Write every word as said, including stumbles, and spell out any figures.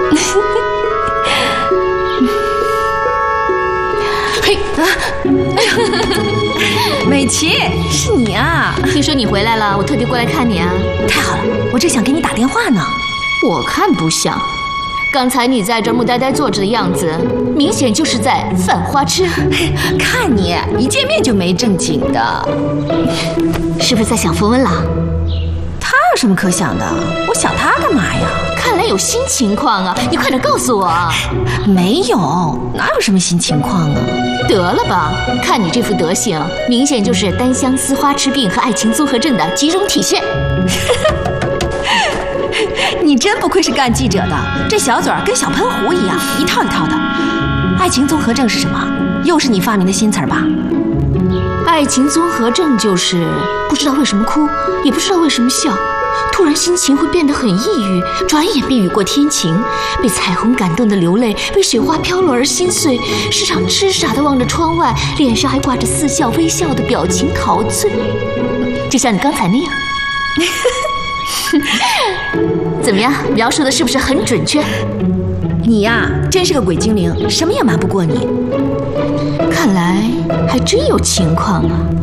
嘿啊！哎呀，美琪，是你啊！ 听说你回来了，我特地过来看你啊。 太好了，我正想给你打电话呢。 我看不像，刚才你在这儿木呆呆坐着的样子，明显就是在犯花痴。 看你一见面就没正经的， 是不是在想符文了？ 他有什么可想的？我想他干嘛呀？ 看来有新情况啊！你快点告诉我。 没有，哪有什么新情况啊？ 得了吧，看你这副德行，明显就是单相思花痴病和爱情综合症的集中体现。 你真不愧是干记者的，这小嘴儿跟小喷壶一样，一套一套的。爱情综合症是什么？又是你发明的新词儿吧？ 爱情综合症就是不知道为什么哭，也不知道为什么笑，突然心情会变得很抑郁，转眼便雨过天晴，被彩虹感动的流泪，被雪花飘落而心碎，时常痴傻地望着窗外，脸上还挂着似笑微笑的表情陶醉，就像你刚才那样。怎么样，描述的是不是很准确？ 你呀，真是个鬼精灵，什么也瞒不过你。 看来还真有情况啊。